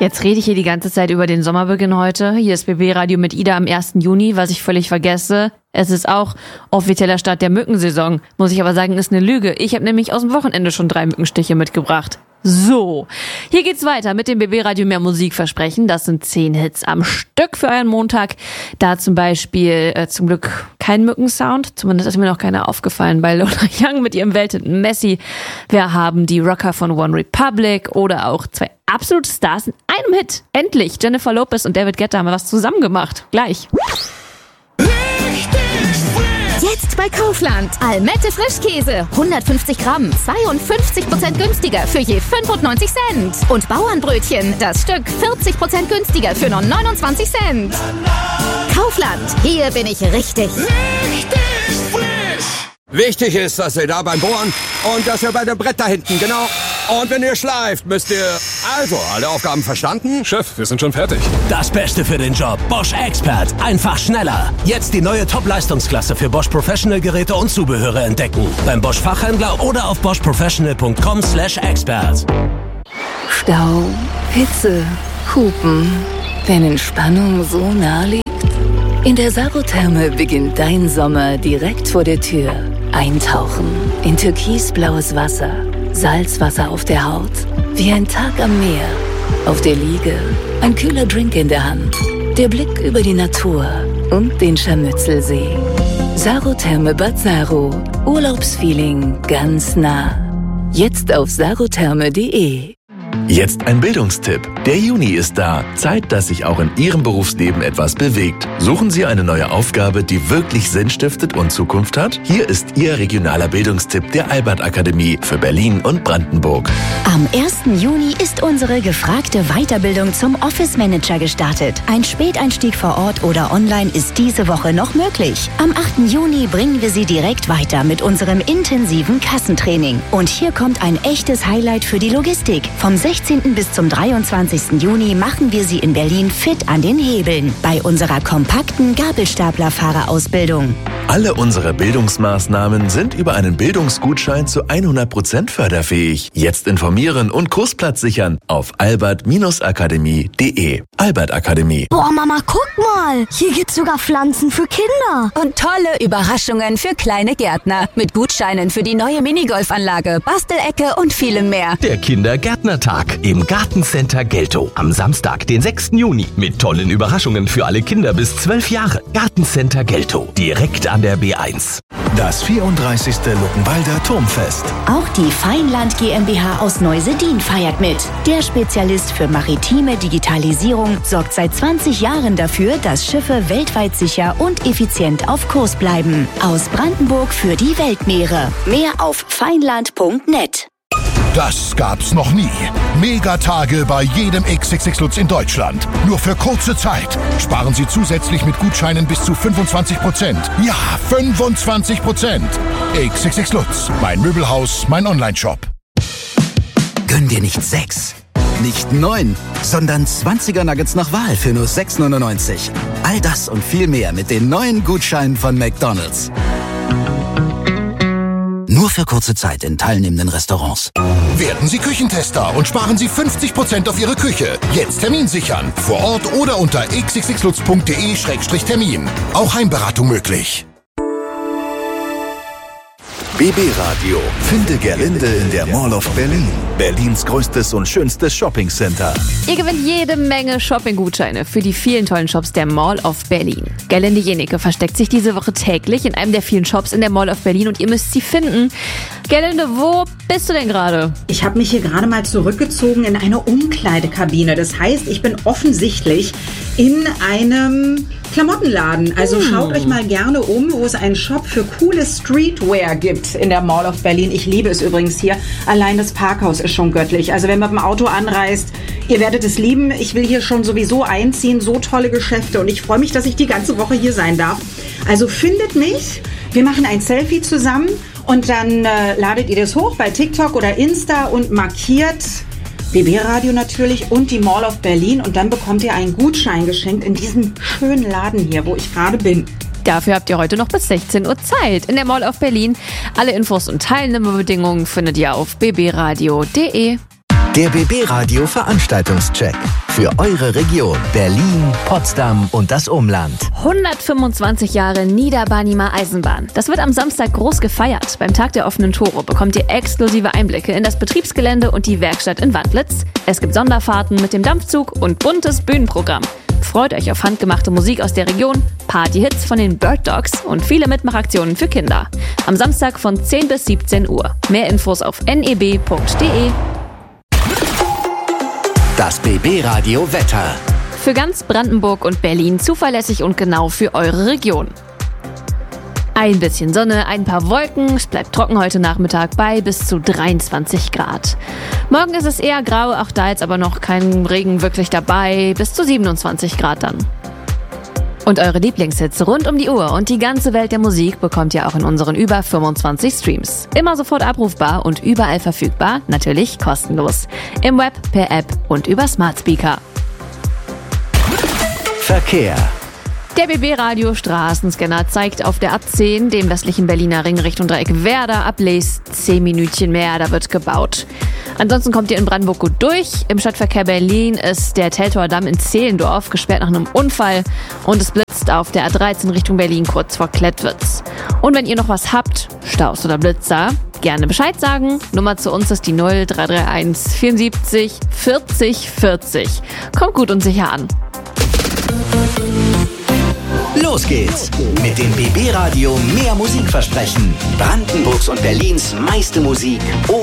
Jetzt rede ich hier die ganze Zeit über den Sommerbeginn heute. Hier ist BB Radio mit Ida am 1. Juni, was ich völlig vergesse. Es ist auch offizieller Start der Mückensaison. Muss ich aber sagen, ist eine Lüge. Ich habe nämlich aus dem Wochenende schon 3 Mückenstiche mitgebracht. So, hier geht's weiter mit dem BB Radio Mehr Musik versprechen. Das sind 10 Hits am Stück für euren Montag. Da zum Beispiel zum Glück kein Mückensound. Zumindest ist mir noch keiner aufgefallen bei Lola Young mit ihrem welthitten Messi. Wir haben die Rocker von One Republic oder auch 2 absolute Stars in einem Hit. Endlich, Jennifer Lopez und David Guetta haben was zusammen gemacht. Gleich. Jetzt bei Kaufland. Almette Frischkäse. 150 Gramm. 52% günstiger für je 95 Cent. Und Bauernbrötchen. Das Stück 40% günstiger für nur 29 Cent. Kaufland. Hier bin ich richtig. Richtig frisch. Wichtig ist, dass ihr da beim Bohren und dass ihr bei dem Brett da hinten, genau. Und wenn ihr schleift, müsst ihr... Also, alle Aufgaben verstanden? Chef, wir sind schon fertig. Das Beste für den Job. Bosch Expert. Einfach schneller. Jetzt die neue Top-Leistungsklasse für Bosch Professional Geräte und Zubehöre entdecken. Beim Bosch Fachhändler oder auf boschprofessional.com/expert. Stau, Hitze, Hupen. Wenn Entspannung so nah liegt? In der Sarotherme beginnt dein Sommer direkt vor der Tür. Eintauchen in türkisblaues Wasser. Salzwasser auf der Haut, wie ein Tag am Meer. Auf der Liege, ein kühler Drink in der Hand. Der Blick über die Natur und den Scharmützelsee. Sarotherme Bad Saro. Urlaubsfeeling ganz nah. Jetzt auf sarotherme.de. Jetzt ein Bildungstipp. Der Juni ist da. Zeit, dass sich auch in Ihrem Berufsleben etwas bewegt. Suchen Sie eine neue Aufgabe, die wirklich Sinn stiftet und Zukunft hat? Hier ist Ihr regionaler Bildungstipp der Albert Akademie für Berlin und Brandenburg. Am 1. Juni ist unsere gefragte Weiterbildung zum Office Manager gestartet. Ein Späteinstieg vor Ort oder online ist diese Woche noch möglich. Am 8. Juni bringen wir Sie direkt weiter mit unserem intensiven Kassentraining. Und hier kommt ein echtes Highlight für die Logistik. Vom 16. bis zum 23. Juni machen wir Sie in Berlin fit an den Hebeln bei unserer kompakten Gabelstaplerfahrerausbildung. Alle unsere Bildungsmaßnahmen sind über einen Bildungsgutschein zu 100% förderfähig. Jetzt informieren und Kursplatz sichern auf albert-akademie.de. Albert Akademie. Boah, Mama, guck mal. Hier gibt's sogar Pflanzen für Kinder. Und tolle Überraschungen für kleine Gärtner. Mit Gutscheinen für die neue Minigolfanlage, Bastelecke und vielem mehr. Der Kindergärtnertag im Gartencenter Geltow. Am Samstag, den 6. Juni. Mit tollen Überraschungen für alle Kinder bis 12 Jahre. Gartencenter Geltow. Direkt an der B1. Das 34. Luckenwalder Turmfest. Auch die Feinland GmbH aus Neusedin feiert mit. Der Spezialist für maritime Digitalisierung sorgt seit 20 Jahren dafür, dass Schiffe weltweit sicher und effizient auf Kurs bleiben. Aus Brandenburg für die Weltmeere. Mehr auf feinland.net. Das gab's noch nie. Megatage bei jedem XXX Lutz in Deutschland. Nur für kurze Zeit. Sparen Sie zusätzlich mit Gutscheinen bis zu 25%. Ja, 25%. XXX Lutz. Mein Möbelhaus, mein Onlineshop. Gönn dir nicht 6, nicht 9, sondern 20er Nuggets nach Wahl für nur 6,99. All das und viel mehr mit den neuen Gutscheinen von McDonald's. Nur für kurze Zeit in teilnehmenden Restaurants. Werden Sie Küchentester und sparen Sie 50% auf Ihre Küche. Jetzt Termin sichern. Vor Ort oder unter xxxlutz.de/termin. Auch Heimberatung möglich. BB Radio. Finde Gerlinde in der Mall of Berlin. Berlins größtes und schönstes Shoppingcenter. Ihr gewinnt jede Menge Shopping-Gutscheine für die vielen tollen Shops der Mall of Berlin. Gerlinde Jenecke versteckt sich diese Woche täglich in einem der vielen Shops in der Mall of Berlin und ihr müsst sie finden. Gerlinde, wo bist du denn gerade? Ich habe mich hier gerade mal zurückgezogen in eine Umkleidekabine. Das heißt, ich bin offensichtlich in einem Klamottenladen. Also schaut euch mal gerne um, wo es einen Shop für coole Streetwear gibt in der Mall of Berlin. Ich liebe es übrigens hier. Allein das Parkhaus ist schon göttlich. Also wenn man mit dem Auto anreist, ihr werdet es lieben. Ich will hier schon sowieso einziehen. So tolle Geschäfte und ich freue mich, dass ich die ganze Woche hier sein darf. Also findet mich. Wir machen ein Selfie zusammen und dann ladet ihr das hoch bei TikTok oder Insta und markiert BB Radio natürlich und die Mall of Berlin und dann bekommt ihr einen Gutschein geschenkt in diesem schönen Laden hier, wo ich gerade bin. Dafür habt ihr heute noch bis 16 Uhr Zeit in der Mall of Berlin. Alle Infos und Teilnahmebedingungen findet ihr auf bbradio.de. Der BB Radio Veranstaltungscheck. Für eure Region Berlin, Potsdam und das Umland. 125 Jahre Niederbarnimer Eisenbahn. Das wird am Samstag groß gefeiert. Beim Tag der offenen Tore bekommt ihr exklusive Einblicke in das Betriebsgelände und die Werkstatt in Wandlitz. Es gibt Sonderfahrten mit dem Dampfzug und buntes Bühnenprogramm. Freut euch auf handgemachte Musik aus der Region, Partyhits von den Bird Dogs und viele Mitmachaktionen für Kinder. Am Samstag von 10 bis 17 Uhr. Mehr Infos auf neb.de. Das BB Radio Wetter. Für ganz Brandenburg und Berlin zuverlässig und genau für eure Region. Ein bisschen Sonne, ein paar Wolken, es bleibt trocken heute Nachmittag bei bis zu 23 Grad. Morgen ist es eher grau, auch da jetzt aber noch kein Regen wirklich dabei, bis zu 27 Grad dann. Und eure Lieblingshits rund um die Uhr und die ganze Welt der Musik bekommt ihr auch in unseren über 25 Streams. Immer sofort abrufbar und überall verfügbar, natürlich kostenlos. Im Web, per App und über Smart Speaker. Verkehr. Der BB-Radio Straßenscanner zeigt auf der A10, dem westlichen Berliner Ring Richtung Dreieck Werder, ablesst 10 Minütchen mehr, da wird gebaut. Ansonsten kommt ihr in Brandenburg gut durch. Im Stadtverkehr Berlin ist der Teltower Damm in Zehlendorf gesperrt nach einem Unfall und es blitzt auf der A13 Richtung Berlin kurz vor Klettwitz. Und wenn ihr noch was habt, Staus oder Blitzer, gerne Bescheid sagen. Nummer zu uns ist die 0331 74 40 40. Kommt gut und sicher an. Los geht's mit dem BB Radio mehr Musik versprechen. Brandenburgs und Berlins meiste Musik